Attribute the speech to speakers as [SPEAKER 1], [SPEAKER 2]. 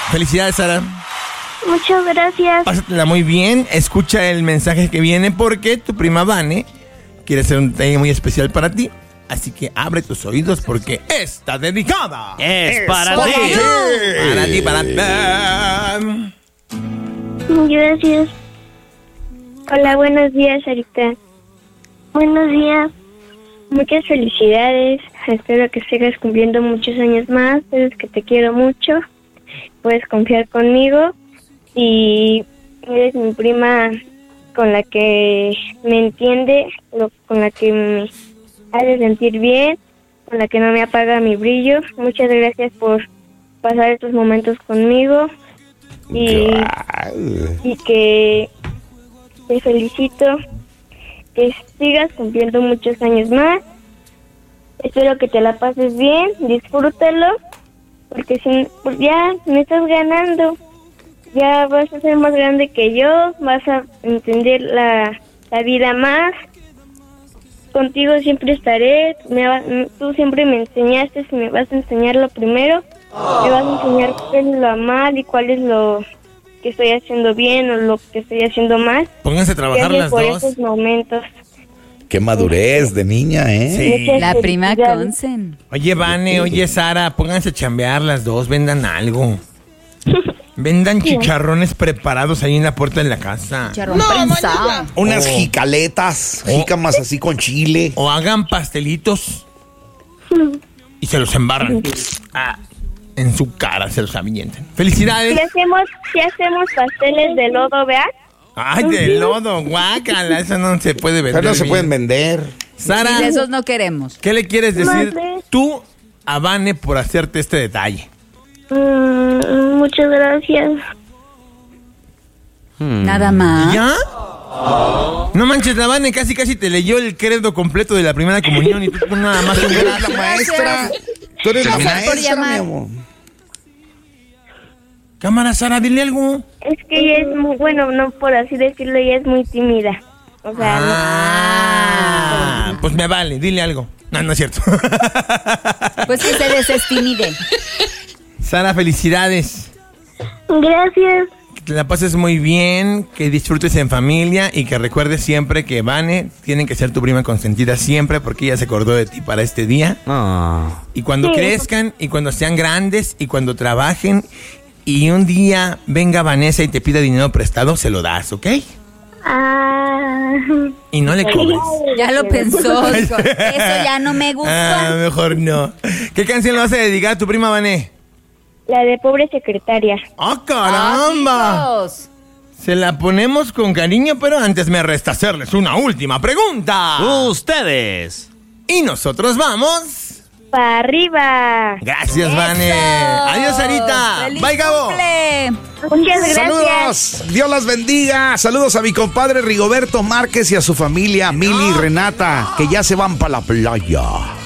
[SPEAKER 1] Felicidades, Sara.
[SPEAKER 2] Muchas gracias.
[SPEAKER 1] Pásatela muy bien. Escucha el mensaje que viene porque tu prima Vane quiere hacer un detalle muy especial para ti. Así que abre tus oídos porque está dedicada.
[SPEAKER 3] Es para ti.
[SPEAKER 1] Para ti, para ti.
[SPEAKER 2] Gracias. Hola, buenos días, Sarita. Buenos días. Muchas felicidades. Espero que sigas cumpliendo muchos años más. Sabes que te quiero mucho. Puedes confiar conmigo. Y eres mi prima con la que me entiende, con la que me hace sentir bien, con la que no me apaga mi brillo. Muchas gracias por pasar estos momentos conmigo. Y que te felicito, que sigas cumpliendo muchos años más. Espero que te la pases bien, disfrútalo, porque pues ya me estás ganando. Ya vas a ser más grande que yo, vas a entender la vida más. Contigo siempre estaré, tú siempre me enseñaste y me vas a enseñar lo primero. Me vas a enseñar qué es lo mal y cuál es lo que estoy haciendo bien o lo que estoy haciendo mal.
[SPEAKER 1] Pónganse a trabajar las
[SPEAKER 2] por
[SPEAKER 1] dos.
[SPEAKER 2] esos momentos.
[SPEAKER 4] Qué madurez de niña, ¿eh?
[SPEAKER 1] Sí.
[SPEAKER 5] La prima Consen.
[SPEAKER 1] Oye, Vane, oye, Sara, pónganse a chambear las dos, vendan algo. Vendan chicharrones preparados ahí en la puerta de la casa.
[SPEAKER 5] Chicharrón prensado.
[SPEAKER 4] Unas jicaletas, jícamas así con chile.
[SPEAKER 1] O hagan pastelitos y se los embarran. En su cara se los avientan. ¡Felicidades!
[SPEAKER 2] Si hacemos pasteles de lodo, ¿verdad?
[SPEAKER 1] ¡Ay, de lodo! ¡Guácala! Eso no se puede vender.
[SPEAKER 4] Pero no se pueden vender.
[SPEAKER 1] Sara,
[SPEAKER 5] Sí, de esos no queremos.
[SPEAKER 1] ¿qué le quieres decir
[SPEAKER 2] Madre.
[SPEAKER 1] tú a Vane por hacerte este detalle?
[SPEAKER 2] Muchas gracias.
[SPEAKER 5] Nada más.
[SPEAKER 1] ¿Ya? No manches, la Vane casi te leyó el credo completo de la primera comunión y tú nada más un
[SPEAKER 4] Tú eres la
[SPEAKER 1] gracias.
[SPEAKER 4] maestra. Tú eres la
[SPEAKER 5] Gracias por
[SPEAKER 4] maestra, mi
[SPEAKER 5] llamar.
[SPEAKER 4] amor.
[SPEAKER 1] Cámara, Sara, dile algo.
[SPEAKER 2] Es que ella es muy, bueno, no por así decirlo, ella es muy tímida. O sea,
[SPEAKER 1] Pues me vale, dile algo. No, no es cierto.
[SPEAKER 5] Pues que se desestimide.
[SPEAKER 1] Sara, felicidades.
[SPEAKER 2] Gracias.
[SPEAKER 1] Que te la pases muy bien, que disfrutes en familia y que recuerdes siempre que Vane tiene que ser tu prima consentida siempre porque ella se acordó de ti para este día. Y cuando
[SPEAKER 2] Sí.
[SPEAKER 1] crezcan y cuando sean grandes y cuando trabajen y un día venga Vanessa y te pida dinero prestado, se lo das, ¿ok? Y no le cobres.
[SPEAKER 5] Ya lo pensó. Dijo, eso ya no me gusta.
[SPEAKER 1] Mejor no. ¿Qué canción le vas a dedicar a tu prima Vané?
[SPEAKER 2] La de pobre secretaria.
[SPEAKER 1] ¡Ah, caramba!
[SPEAKER 5] Chicos.
[SPEAKER 1] Se la ponemos con cariño, pero antes me resta hacerles una última pregunta.
[SPEAKER 3] Ustedes.
[SPEAKER 1] Y nosotros vamos...
[SPEAKER 2] ¡Para arriba!
[SPEAKER 1] Gracias, Vane. Adiós, Sarita.
[SPEAKER 5] ¡Feliz
[SPEAKER 1] Bye, Gabo.
[SPEAKER 5] cumple!
[SPEAKER 2] Muchas gracias.
[SPEAKER 4] Saludos, Dios las bendiga. Saludos a mi compadre Rigoberto Márquez y a su familia, Mili y Renata, que ya se van para la playa.